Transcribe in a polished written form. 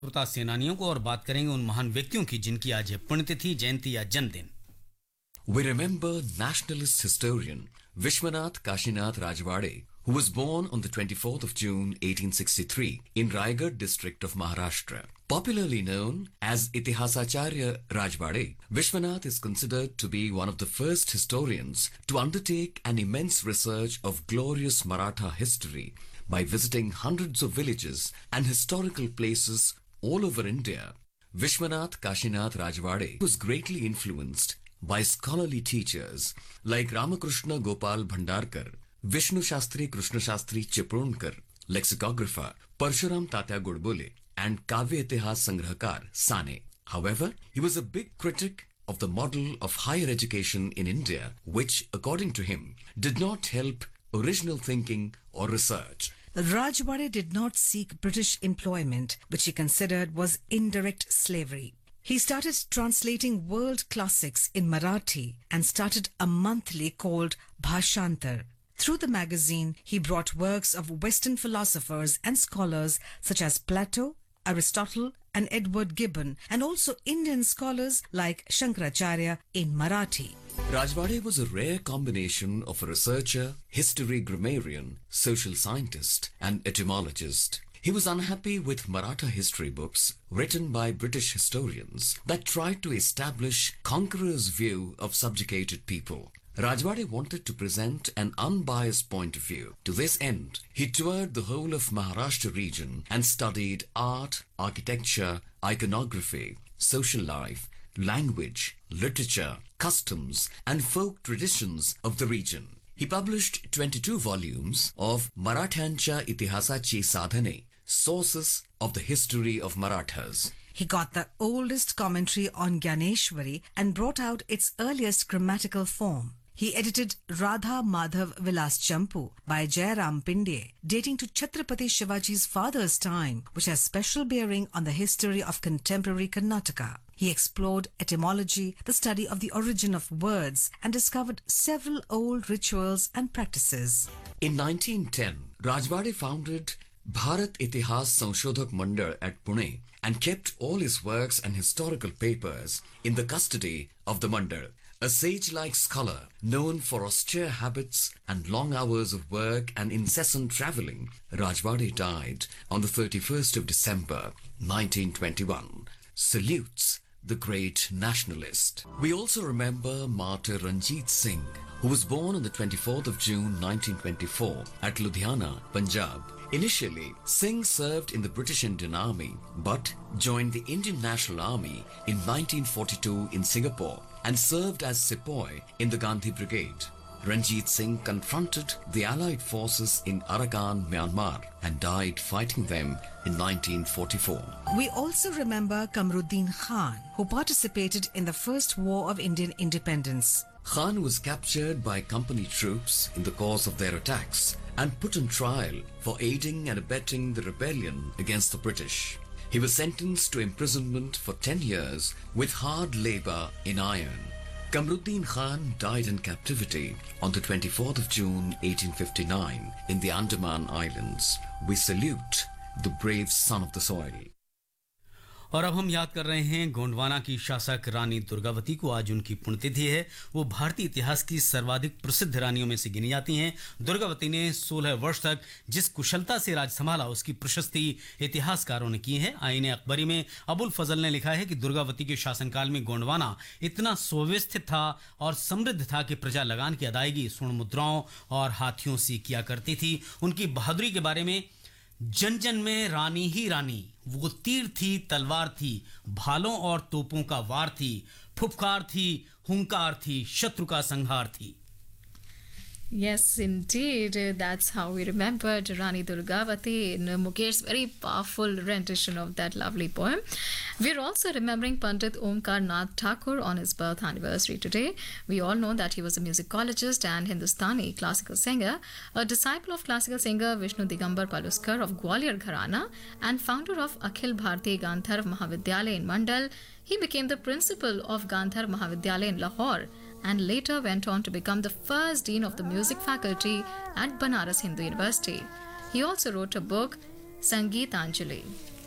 स्वतंत्रता सेनानियों को और बात करेंगे उन महान व्यक्तियों की जिनकी आज है पुण्यतिथि, जयंती या जन्मदिन। We remember nationalist historian Vishwanath Kashinath Rajwade, who was born on the 24th of June 1863 in Raigad district of Maharashtra. Popularly known as Itihasacharya Rajwade, Vishwanath is considered to be one of the first historians to undertake an immense research of glorious Maratha history by visiting hundreds of villages and historical places all over India. Vishwanath Kashinath Rajwade was greatly influenced by scholarly teachers like Ramakrishna Gopal Bhandarkar, Vishnu Shastri Krishna Shastri Chipronkar, lexicographer Parshuram Tatya Gudbole, and Kavya Itihas Sangrahakar Sane. However, he was a big critic of the model of higher education in India, which, according to him, did not help original thinking or research. Rajwade did not seek British employment, which he considered was indirect slavery. He started translating world classics in Marathi and started a monthly called Bhashantar. Through the magazine, he brought works of Western philosophers and scholars such as Plato, Aristotle, and Edward Gibbon, and also Indian scholars like Shankaracharya in Marathi. Rajwade was a rare combination of a researcher, history grammarian, social scientist, and etymologist. He was unhappy with Maratha history books written by British historians that tried to establish conqueror's view of subjugated people. Rajwade wanted to present an unbiased point of view. To this end, he toured the whole of Maharashtra region and studied art, architecture, iconography, social life, language, literature, customs, and folk traditions of the region. He published 22 volumes of Marathancha Itihasachi Sadhane, Sources of the History of Marathas. He got the oldest commentary on Gyaneshwari and brought out its earliest grammatical form. He edited Radha Madhav Vilas Champu by Jairam Pinde, dating to Chhatrapati Shivaji's father's time, which has special bearing on the history of contemporary Karnataka. He explored etymology, the study of the origin of words, and discovered several old rituals and practices. In 1910, Rajwade founded Bharat Itihas Sanshodhak Mandal at Pune and kept all his works and historical papers in the custody of the Mandal. A sage-like scholar known for austere habits and long hours of work and incessant travelling, Rajwade died on the 31st of December 1921. Salutes the great nationalist. We also remember martyr Ranjit Singh, who was born on the 24th of June 1924 at Ludhiana, Punjab. Initially, Singh served in the British Indian Army but joined the Indian National Army in 1942 in Singapore and served as sepoy in the Gandhi Brigade. Ranjit Singh confronted the Allied forces in Arakan, Myanmar and died fighting them in 1944. We also remember Kamruddin Khan, who participated in the First War of Indian Independence. Khan was captured by company troops in the course of their attacks and put on trial for aiding and abetting the rebellion against the British. He was sentenced to imprisonment for 10 years with hard labour in iron. Kamruddin Khan died in captivity on the 24th of June 1859 in the Andaman Islands. We salute the brave son of the soil. और अब हम याद कर रहे हैं गोंडवाना की शासक रानी दुर्गावती को। आज उनकी पुण्यतिथि है। वो भारतीय इतिहास की सर्वाधिक प्रसिद्ध रानियों में से गिनी जाती हैं। दुर्गावती ने 16 वर्ष तक जिस कुशलता से राज संभाला उसकी प्रशस्ति इतिहासकारों ने की है। आईने अकबरी में अबुल फजल ने लिखा है कि दुर्गावती के शासनकाल में गोंडवाना इतना सुव्यवस्थित था और समृद्ध था कि प्रजा लगान की अदायगी स्वर्ण मुद्राओं और हाथियों से किया करती थी। उनकी बहादुरी के बारे में जन जन में रानी ही रानी, वो तीर थी, तलवार थी, भालों और तोपों का वार थी, फुफकार थी, हुंकार थी, शत्रु का संहार थी। Yes, indeed. That's how we remembered Rani Durgavati in Mukesh's very powerful rendition of that lovely poem. We're also remembering Pandit Omkar Nath Thakur on his birth anniversary today. We all know that he was a musicologist and Hindustani classical singer, a disciple of classical singer Vishnu Digambar Paluskar of Gwalior Gharana and founder of Akhil Bharti Gandharv Mahavidyalaya in Mandal. He became the principal of Gandharv Mahavidyalaya in Lahore and later went on to become the first dean of the music faculty at Banaras Hindu University. He also wrote a book, Sangeet Anjali.